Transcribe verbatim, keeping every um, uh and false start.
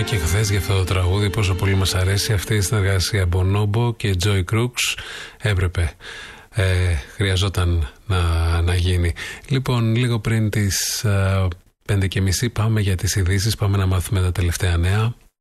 λέγαμε και χθες για αυτό το τραγούδι, πόσο πολύ μας αρέσει αυτή η συνεργασία Bonobo και Joy Crooks. Έπρεπε, ε, χρειαζόταν να, να γίνει. Λοιπόν, λίγο πριν τις ε, πέντε και μισή πάμε για τις ειδήσεις, πάμε να μάθουμε τα τελευταία νέα.